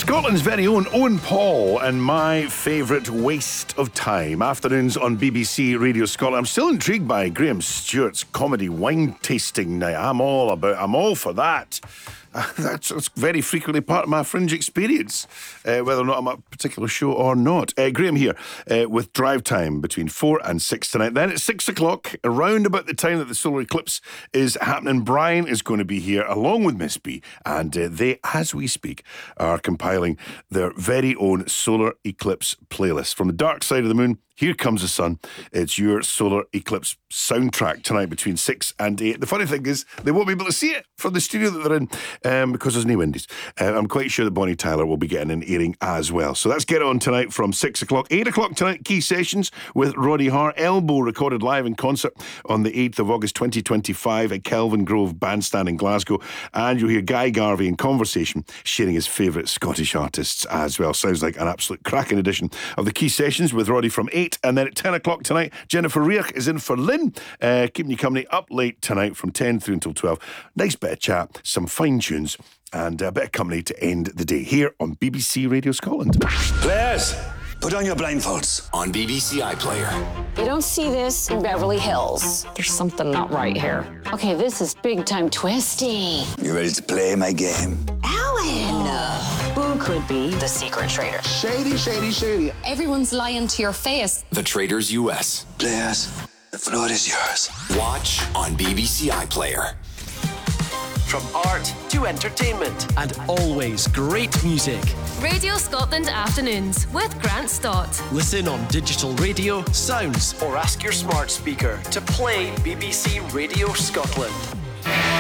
Scotland's very own Owen Paul and my favourite waste of time. Afternoons on BBC Radio Scotland. I'm still intrigued by Graham Stewart's comedy wine tasting night. I'm all for that. That's very frequently part of my Fringe experience, whether or not I'm at a particular show or not. Graham here with drive time between 4 and 6 tonight. Then at 6 o'clock, around about the time that the solar eclipse is happening, Brian is going to be here along with Miss B, and they, as we speak, are compiling their very own solar eclipse playlist. From the dark side of the moon, here comes the sun. It's your solar eclipse soundtrack tonight between 6 and 8. The funny thing is, they won't be able to see it from the studio that they're in because there's no windies. I'm quite sure that Bonnie Tyler will be getting an airing as well. So let's get on tonight from 6 o'clock. 8 o'clock tonight, Key Sessions with Roddy Hart. Elbow recorded live in concert on the 8th of August 2025 at Kelvin Grove Bandstand in Glasgow. And you'll hear Guy Garvey in conversation sharing his favourite Scottish artists as well. Sounds like an absolute cracking edition of the Key Sessions with Roddy from 8. And then at 10 o'clock tonight, Jennifer Reich is in for Lynn, keeping you company up late tonight from 10 through until 12. Nice bit of chat, some fine tunes, and a bit of company to end the day here on BBC Radio Scotland. Players, put on your blindfolds. On BBC iPlayer. You don't see this in Beverly Hills. There's something not right here. Okay, this is big time twisty. You ready to play my game? Alan! Who could be the secret traitor? Shady, shady, shady. Everyone's lying to your face. The Traders US. Players, the floor is yours. Watch on BBC iPlayer. From art to entertainment and always great music. Radio Scotland Afternoons with Grant Stott. Listen on digital radio, sounds, or ask your smart speaker to play BBC Radio Scotland.